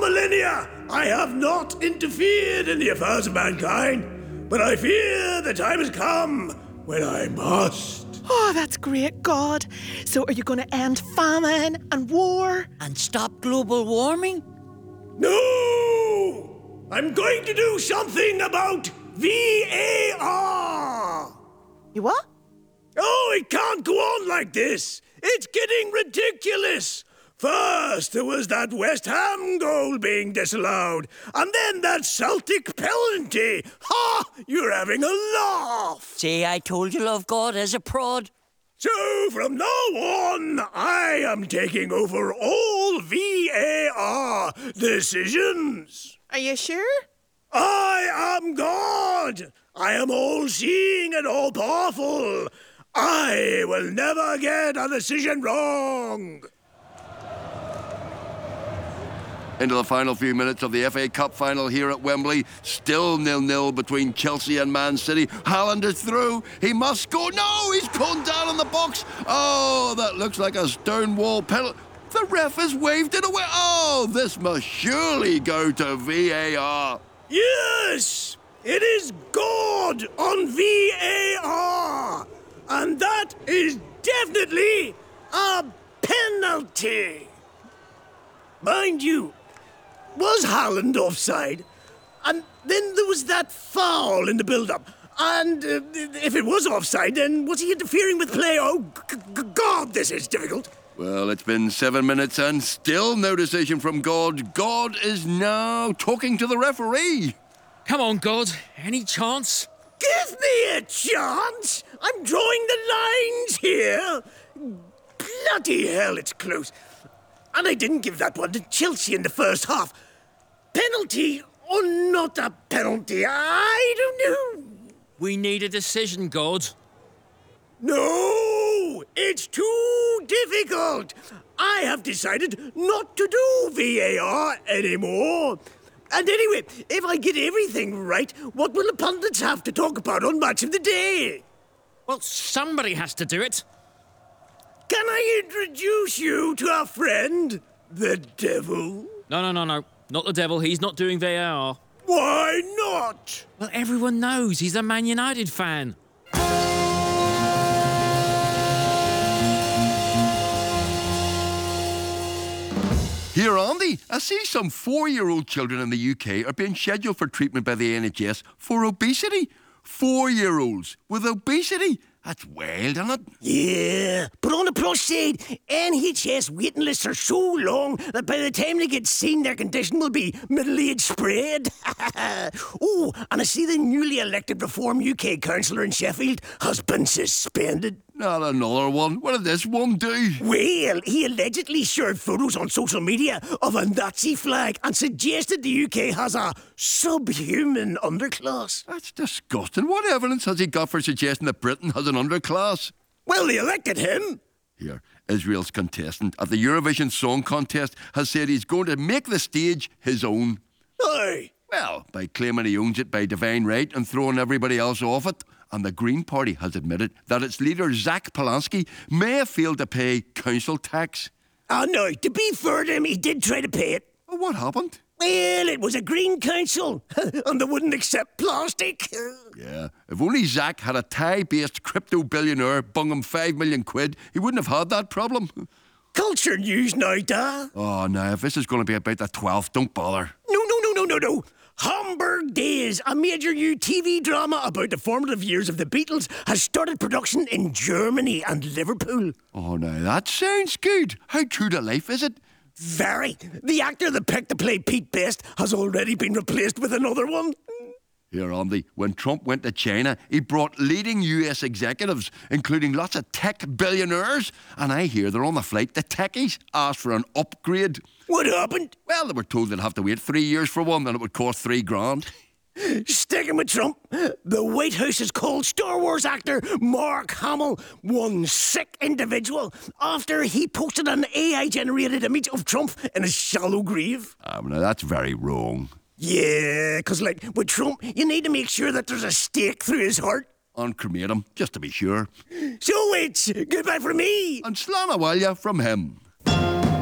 millennia, I have not interfered in the affairs of mankind, but I fear the time has come when I must. Oh, that's great, God. So are you going to end famine and war? And stop global warming? No! I'm going to do something about VAR! You what? Oh, it can't go on like this. It's getting ridiculous. First, there was that West Ham goal being disallowed, and then that Celtic penalty. Ha! You're having a laugh. See, I told you Love God is a prod. So, from now on, I am taking over all VAR decisions. Are you sure? I am God. I am all-seeing and all-powerful. I will never get a decision wrong. Into the final few minutes of the FA Cup final here at Wembley. Still 0-0 between Chelsea and Man City. Haaland is through. He must score. No, he's gone down in the box. Oh, that looks like a Stonewall penalty. The ref has waved it away. Oh, this must surely go to VAR. Yes, it is God on VAR. And that is definitely a penalty. Mind you, was Haaland offside? And then there was that foul in the build-up. And if it was offside, then was he interfering with play? Oh, God, this is difficult. Well, it's been 7 minutes and still no decision from God. God is now talking to the referee. Come on, God. Any chance? Give me a chance. I'm drawing the lines here. Bloody hell, it's close. And I didn't give that one to Chelsea in the first half. Penalty or not a penalty, I don't know. We need a decision, God. No, it's too difficult. I have decided not to do VAR anymore. And anyway, if I get everything right, what will the pundits have to talk about on Match of the Day? Well, somebody has to do it. Can I introduce you to our friend, the devil? No. Not the devil. He's not doing VAR. Why not? Well, everyone knows he's a Man United fan. Here, Andy, I see some 4-year-old children in the UK are being scheduled for treatment by the NHS for obesity. 4-year-olds with obesity. That's wild, isn't it? Yeah, but on the plus side, NHS waiting lists are so long that by the time they get seen, their condition will be middle-aged spread. Oh, and I see the newly elected Reform UK councillor in Sheffield has been suspended. Not another one. What did this one do? Well, he allegedly shared photos on social media of a Nazi flag and suggested the UK has a subhuman underclass. That's disgusting. What evidence has he got for suggesting that Britain has an underclass? Well, they elected him. Here, Israel's contestant at the Eurovision Song Contest has said he's going to make the stage his own. Aye. Well, by claiming he owns it by divine right and throwing everybody else off it. And the Green Party has admitted that its leader, Zach Polanski, may have failed to pay council tax. Oh, no, to be fair to him, he did try to pay it. Well, what happened? Well, it was a green council, and they wouldn't accept plastic. Yeah, if only Zach had a Thai-based crypto billionaire bung him 5 million quid, he wouldn't have had that problem. Culture news now, da. Oh, no, if this is going to be about the 12th, don't bother. No. Hamburg Days, a major new TV drama about the formative years of the Beatles, has started production in Germany and Liverpool. Oh, now that sounds good. How true to life is it? Very. The actor that picked to play Pete Best has already been replaced with another one. Here, Andy, when Trump went to China, he brought leading US executives, including lots of tech billionaires. And I hear they're on the flight. The techies asked for an upgrade. What happened? Well, they were told they'd have to wait 3 years for one, and it would cost $3,000. Sticking with Trump, the White House has called Star Wars actor Mark Hamill one sick individual after he posted an AI-generated image of Trump in a shallow grave. Now that's very wrong. Yeah, because, like, with Trump, you need to make sure that there's a stake through his heart. And cremate him, just to be sure. So it's goodbye from me. And Slán Abhaile from him.